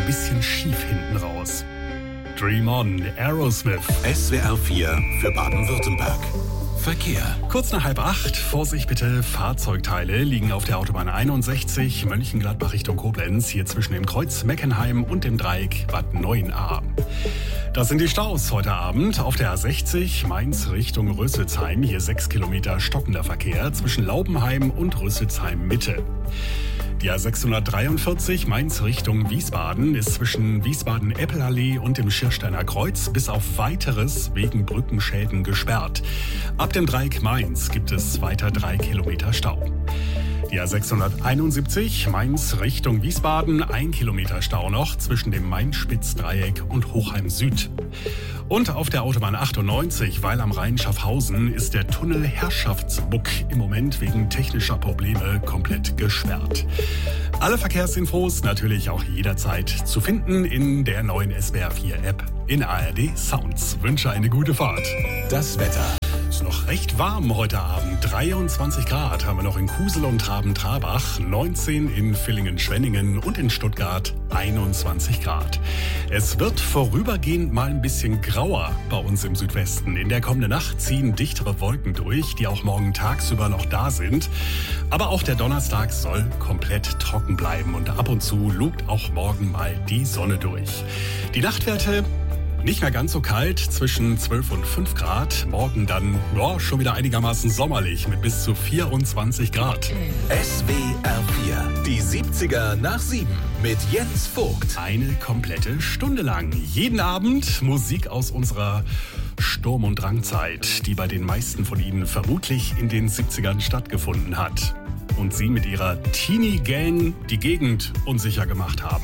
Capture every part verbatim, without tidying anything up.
bisschen schief hinten raus. Dream On, Aerosmith. S W R vier für Baden-Württemberg. Verkehr. Kurz nach halb acht, Vorsicht bitte, Fahrzeugteile liegen auf der Autobahn einundsechzig, Mönchengladbach Richtung Koblenz, hier zwischen dem Kreuz Meckenheim und dem Dreieck Bad neun a. Das sind die Staus heute Abend auf der A sechzig, Mainz Richtung Rüsselsheim, hier sechs Kilometer stockender Verkehr zwischen Laubenheim und Rüsselsheim Mitte. Die A sechshundertdreiundvierzig Mainz Richtung Wiesbaden ist zwischen Wiesbaden-Eppelallee und dem Schirsteiner Kreuz bis auf Weiteres wegen Brückenschäden gesperrt. Ab dem Dreieck Mainz gibt es weiter drei Kilometer Stau. Die A sechshunderteinundsiebzig Mainz Richtung Wiesbaden, ein Kilometer Stau noch zwischen dem Main-Spitz-Dreieck und Hochheim Süd. Und auf der Autobahn achtundneunzig, Weil am Rhein Schaffhausen, ist der Tunnel Herrschaftsbuck im Moment wegen technischer Probleme komplett gesperrt. Alle Verkehrsinfos natürlich auch jederzeit zu finden in der neuen S W R vier App in A R D Sounds. Wünsche eine gute Fahrt. Das Wetter. Ist noch recht warm heute Abend. dreiundzwanzig Grad haben wir noch in Kusel und Traben-Trabach, neunzehn in Villingen-Schwenningen und in Stuttgart einundzwanzig Grad. Es wird vorübergehend mal ein bisschen grauer bei uns im Südwesten. In der kommenden Nacht ziehen dichtere Wolken durch, die auch morgen tagsüber noch da sind. Aber auch der Donnerstag soll komplett trocken bleiben und ab und zu lugt auch morgen mal die Sonne durch. Die Nachtwerte nicht mehr ganz so kalt, zwischen zwölf und fünf Grad. Morgen dann ja, schon wieder einigermaßen sommerlich mit bis zu vierundzwanzig Grad. S W R vier, die siebziger nach sieben mit Jens Vogt. Eine komplette Stunde lang. Jeden Abend Musik aus unserer Sturm- und Drangzeit, die bei den meisten von Ihnen vermutlich in den siebzigern stattgefunden hat. Und Sie mit Ihrer Teenie-Gang die Gegend unsicher gemacht haben.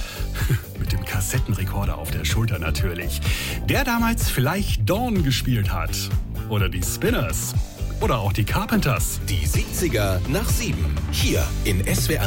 Mit dem Kassettenrekorder auf der Schulter natürlich. Der damals vielleicht Dawn gespielt hat. Oder die Spinners. Oder auch die Carpenters. Die siebziger nach sieben. Hier in S W R